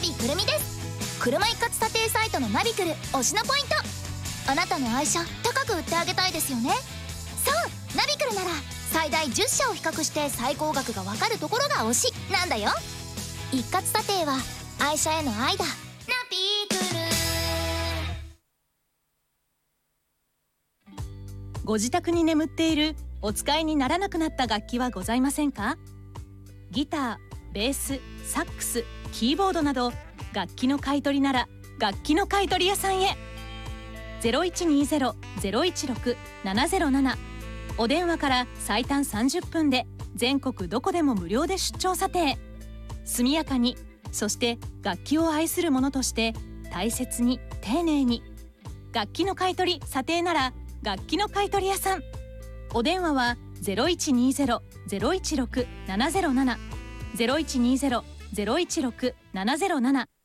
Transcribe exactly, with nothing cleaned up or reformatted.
ナビくるみです。車一括査定サイトのナビクル推しのポイント。あなたの愛車高く売ってあげたいですよね。そう、ナビクルなら最大じゅっしゃを比較して最高額がわかるところが推しなんだよ。一括査定は愛車への愛だ。ナビクル。 ご自宅に眠っているお使いにならなくなった楽器はございませんか？ギター、ベース、サックス、キーボードなど楽器の買い取りなら楽器の買い取り屋さんへ。 ゼロいちにゼロ ゼロいちろく ななゼロなな お電話から最短さんじゅっぷんで全国どこでも無料で出張査定。速やかに、そして楽器を愛する者として大切に丁寧に。楽器の買い取り査定なら楽器の買い取り屋さん。お電話は ゼロいちにゼロ ゼロいちろく ななゼロなな ゼロいちにゼロ ゼロいちろく ななゼロなな